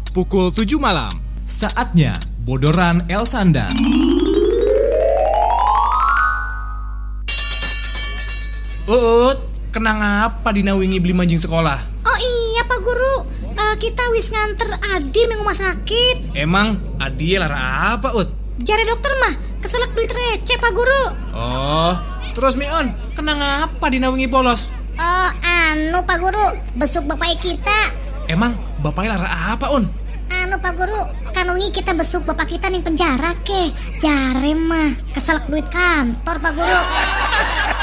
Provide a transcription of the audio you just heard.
pukul 7 malam. Saatnya Bodoran Elsanda. Kenang apa dina wingi beli manjing sekolah? Oh iya Pak Guru, kita wis nganter Adi nang rumah sakit. Emang Adi lara apa, Jare dokter mah keselak duit receh Pak Guru. Oh, terus Mion, kenang apa dina wingi polos? Pak Guru, besuk bapak kita. Emang bapaknya lara apa, Pak Guru, kan wingi kita besuk bapak kita ning penjara ke. Jare mah keselak duit kantor Pak Guru.